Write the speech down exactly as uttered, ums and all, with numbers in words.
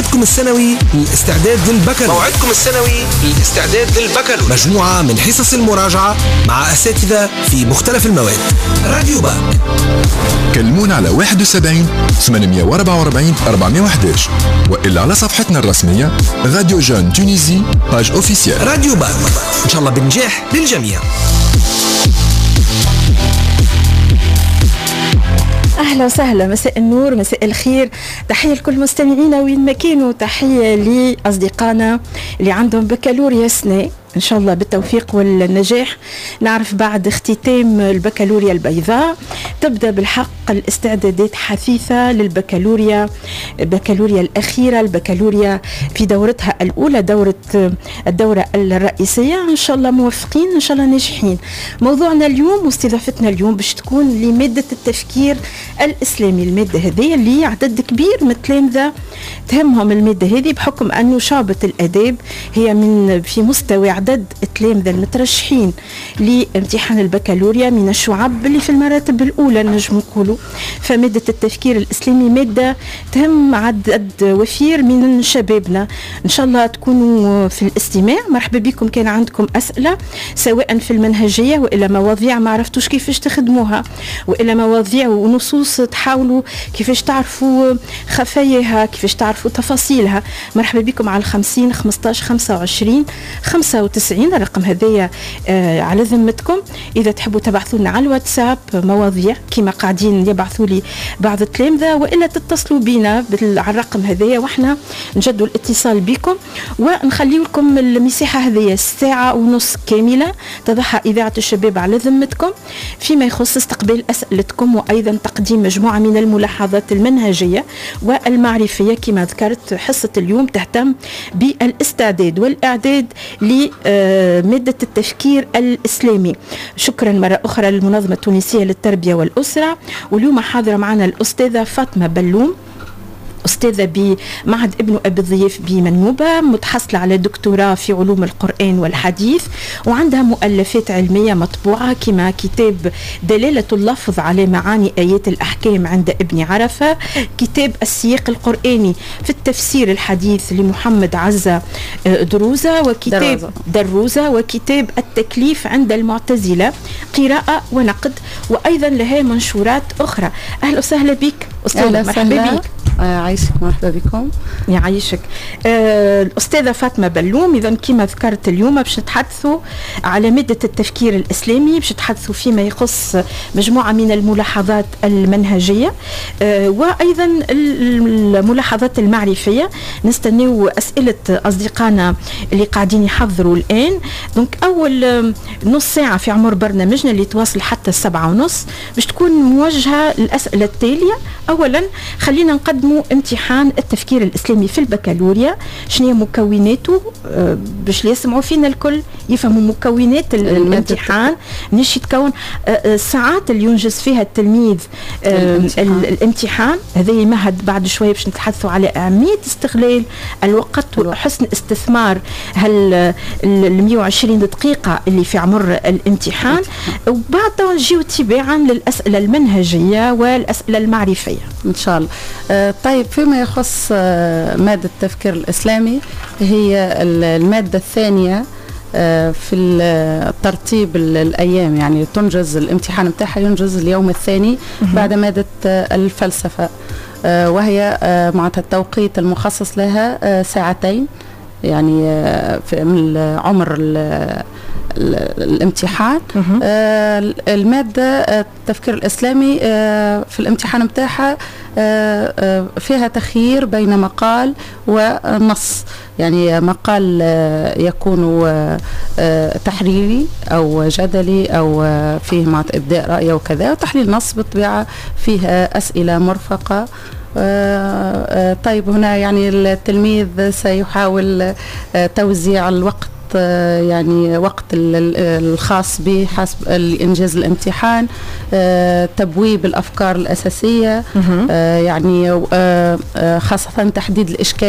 موعدكم السنوي للاستعداد للبكالوريا. موعدكم السنوي للاستعداد للبكالوريا. مجموعة من حصص المراجعة مع أساتذة في مختلف المواد. راديو باك. كلمونا على واحد وسبعين ثمانمائة وأربعة وأربعين أربعمائة وأحد عشر وإلا على صفحتنا الرسمية راديو جون تونيزي باج اوفيسيال. راديو باك، إن شاء الله بنجاح للجميع. أهلا وسهلا، مساء النور، مساء الخير، تحية لكل مستمعينا وين ما كانوا، تحية لأصدقائنا اللي عندهم بكالوريا سنة إن شاء الله بالتوفيق والنجاح. نعرف بعد اختتام البكالوريا البيضاء تبدأ بالحق الاستعدادات حثيثة للبكالوريا، البكالوريا الأخيرة، البكالوريا في دورتها الأولى، دورة الدورة الرئيسية. إن شاء الله موفقين، إن شاء الله ناجحين. موضوعنا اليوم واستضافتنا اليوم باش تكون لمادة التفكير الإسلامي. المادة هذه اللي عدد كبير من التلامذة تهمهم المادة هذه بحكم أنه شعبة الآداب هي من في مستوى عدد التلامذة المترشحين لامتحان البكالوريا من الشعب اللي في المراتب الأولى نجم نقولوا. فمادة التفكير الإسلامي مادة تهم عدد وفير من شبابنا. إن شاء الله تكونوا في الاستماع. مرحبا بكم. كان عندكم أسئلة سواء في المنهجية وإلا مواضيع ما عرفتوش كيفاش تخدموها، وإلا مواضيع ونصوص تحاولوا كيفاش تعرفوا خفاياها، كيفاش تعرفوا تفاصيلها، مرحبا بكم على الخمسين خمسطاش خمسة وعشرين خمسة وتسعين. الرقم هذايا آه على ذمتكم. إذا تحبوا تبعثوا لنا على الواتساب مواضيع كما قاعدين يبعثوا لي بعض التلامذة، وإلا تتصلوا بنا على الرقم هذايا وإحنا نجدوا الاتصال بكم ونخلي لكم المساحة هذيا ساعة ونص كاملة تضعها إذاعة الشباب على ذمتكم فيما يخص استقبال أسئلتكم، وأيضا تقديم مجموعة من الملاحظات المنهجية والمعرفية. كما ذكرت حصة اليوم تهتم بالاستعداد والإعداد لمادة التفكير الإسلامي. شكرا مرة أخرى للمنظمة التونسية للتربية والأسرة. واليوم حاضرة معنا الأستاذة فاطمة بلوم، أستاذة بمعهد ابن أبي الضيف بمنوبة، متحصلة على دكتوراه في علوم القرآن والحديث، وعندها مؤلفات علمية مطبوعة كما كتاب دلالة اللفظ على معاني آيات الأحكام عند ابن عرفة، كتاب السياق القرآني في التفسير الحديث لمحمد عزة دروزة، وكتاب دروزة, دروزة وكتاب التكليف عند المعتزلة قراءة ونقد، وأيضا لها منشورات أخرى. أهلا وسهلا بك أستاذة. مرحبا بك. عايشك، مرحبا بكم. يعيشك. آه الأستاذة فاطمة بلوم. إذا كما ذكرت اليوم باش نتحدثوا على مادة التفكير الإسلامي، باش نتحدثوا فيما يخص مجموعة من الملاحظات المنهجية آه وأيضا الملاحظات المعرفية. نستنيو أسئلة أصدقائنا اللي قاعدين يحضروا الآن. دونك أول نص ساعة في عمر برنامجنا اللي تواصل حتى السبعة ونص باش تكون موجهة للأسئلة التالية. أولا خلينا نقدم امتحان التفكير الإسلامي في البكالوريا، شنو هي مكوناته أه باش يسمعوا فينا الكل يفهموا مكونات الامتحان، نش يتكون الساعات اللي ينجز فيها التلميذ أه الامتحان. هذا يمهد بعد شوية باش نتحدثوا على أهمية استغلال الوقت وحسن استثمار هال ال مئة وعشرين دقيقة اللي في عمر الامتحان، وبعد نجيو تباعا للأسئلة المنهجية والأسئلة المعرفية إن شاء الله. آه طيب، فيما يخص آه مادة التفكير الإسلامي، هي المادة الثانية آه في الترتيب الأيام، يعني تنجز الامتحان متاعها ينجز اليوم الثاني بعد مادة آه الفلسفة، آه وهي آه مع التوقيت المخصص لها آه ساعتين، يعني آه في من عمر الامتحان. آه المادة التفكير الإسلامي آه في الامتحان متاعها آه آه فيها تخيير بين مقال ونص، يعني مقال آه يكون آه تحريري أو جدلي أو آه فيه مع إبداء رأي وكذا، وتحليل نص بالطبيعة فيها أسئلة مرفقة. آه آه طيب، هنا يعني التلميذ سيحاول آه توزيع الوقت، يعني وقت الخاص به حسب إنجاز الامتحان، تبويب الأفكار الأساسية، يعني خاصة تحديد الإشكال